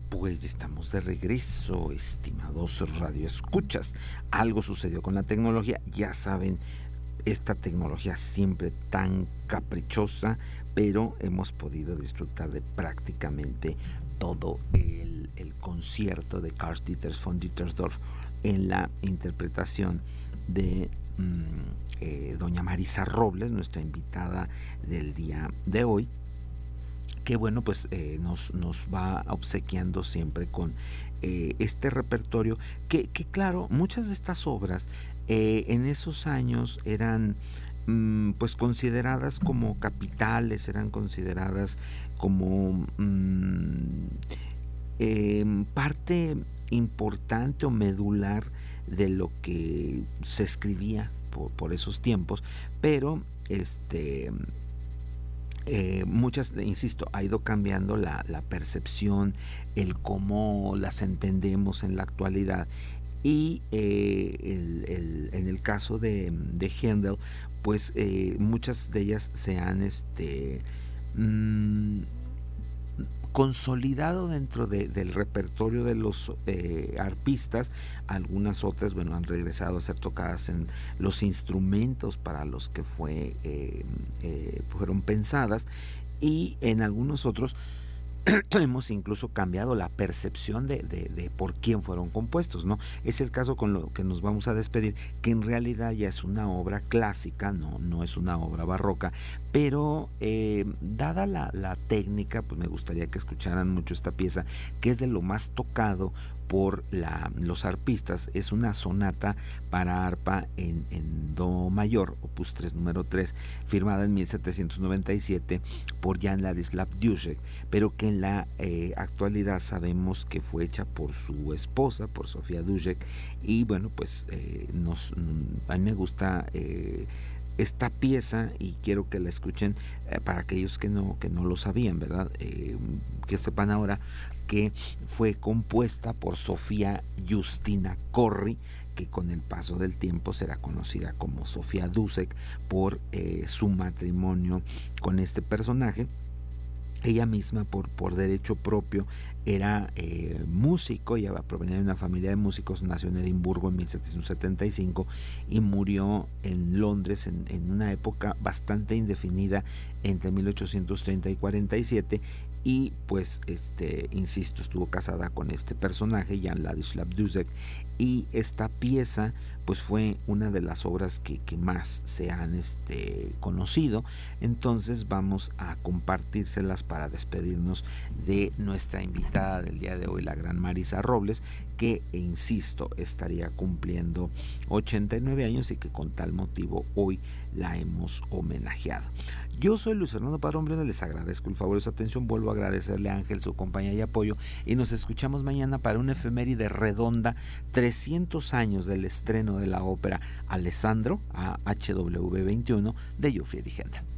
Pues estamos de regreso, estimados radioescuchas. Algo sucedió con la tecnología, ya saben, esta tecnología siempre tan caprichosa, pero hemos podido disfrutar de prácticamente todo el concierto de Karl-Dieter von Dittersdorf en la interpretación de doña Marisa Robles, nuestra invitada del día de hoy, que bueno, pues nos va obsequiando siempre con este repertorio que claro, muchas de estas obras en esos años eran pues consideradas como capitales, eran consideradas como parte importante o medular de lo que se escribía por esos tiempos, pero muchas, insisto, ha ido cambiando la percepción, el cómo las entendemos en la actualidad. Y en el caso de Händel, pues muchas de ellas se han mm, consolidado dentro del repertorio de los arpistas. Algunas otras, bueno, han regresado a ser tocadas en los instrumentos para los que fueron pensadas, y en algunos otros hemos incluso cambiado la percepción de por quién fueron compuestos, ¿no? Es el caso con lo que nos vamos a despedir, que en realidad ya es una obra clásica, no es una obra barroca, pero dada la técnica, pues me gustaría que escucharan mucho esta pieza, que es de lo más tocado por los arpistas. Es una sonata para arpa en do mayor, opus 3 número 3, firmada en 1797 por Jan Ladislav Dušek, pero que en la actualidad sabemos que fue hecha por su esposa, por Sofía Dušek. Y bueno, pues a mí me gusta esta pieza y quiero que la escuchen para aquellos que no lo sabían, ¿verdad? Que sepan ahora que fue compuesta por Sofía Justina Corri, que con el paso del tiempo será conocida como Sofía Dušek por su matrimonio con este personaje. Ella misma por derecho propio era músico, ella provenía de una familia de músicos, nació en Edimburgo en 1775 y murió en Londres en una época bastante indefinida entre 1830 y 47. Y pues insisto, estuvo casada con este personaje, Jan Ladislav Dušek, y esta pieza pues fue una de las obras que más se han conocido. Entonces vamos a compartírselas para despedirnos de nuestra invitada del día de hoy, la gran Marisa Robles, que insisto estaría cumpliendo 89 años y que con tal motivo hoy la hemos homenajeado. Yo soy Luis Fernando Padrón Briones, les agradezco el favor de su atención, vuelvo a agradecerle a Ángel su compañía y apoyo, y nos escuchamos mañana para una efeméride redonda, 300 años del estreno de la ópera Alessandro, a HW21 de Giuffre di Händel.